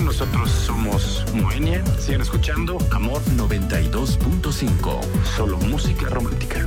nosotros somos Moenia. Siguen escuchando Amor 92.5. Solo música romántica.